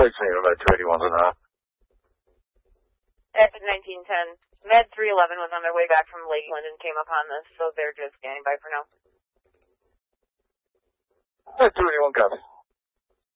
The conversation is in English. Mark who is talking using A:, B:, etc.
A: Place me about 281's and a half.
B: At 1910. Med 311 was on their way back from Lakeland and came upon this, so they're just standing by for now.
A: 281 copy.